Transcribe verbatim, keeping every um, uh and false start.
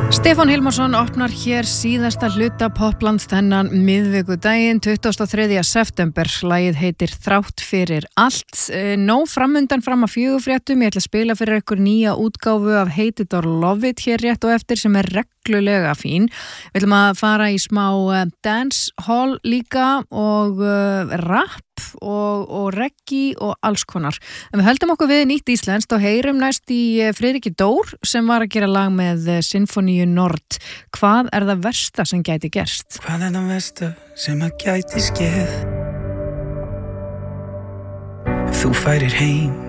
Stefán Hilmarsson opnar hér síðasta hluta Poplands þennan miðvikudaginn tuttugasta og þriðja september. Lagið heitir Þrátt fyrir allt. Nóg framundan fram að fjögurfréttum. Ég ætla að spila fyrir ykkur nýja útgáfu af Hate It or Love It hér rétt og eftir sem er reglulega fín. Við ætlum að fara í smá dancehall líka og uh, rap og, og reggae og alls konar. En við höldum okkur við nýtt íslenskt og heyrum næst í Friðriki Dór sem var að gera lag með Sinfoníu Nord. Hvað er það versta sem gæti gerst? Hvað er það versta sem að gæti skeð? Ef þú færir heim